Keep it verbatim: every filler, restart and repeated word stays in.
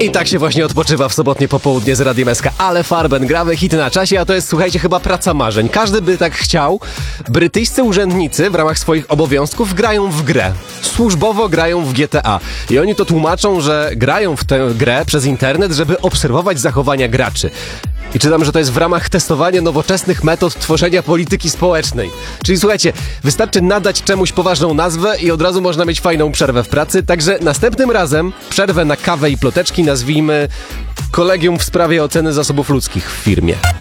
I tak się właśnie odpoczywa w sobotnie popołudnie z Radiem S K. Ale Farben, gramy hity na czasie, a to jest, słuchajcie, chyba praca marzeń. Każdy by tak chciał. Brytyjscy urzędnicy w ramach swoich obowiązków grają w grę. Służbowo grają w G T A. I oni to tłumaczą, że grają w tę grę przez internet, żeby obserwować zachowania graczy. I czytam, że to jest w ramach testowania nowoczesnych metod tworzenia polityki społecznej. Czyli słuchajcie, wystarczy nadać czemuś poważną nazwę i od razu można mieć fajną przerwę w pracy. Także następnym razem przerwę na kawę i ploteczki nazwijmy Kolegium w sprawie oceny zasobów ludzkich w firmie.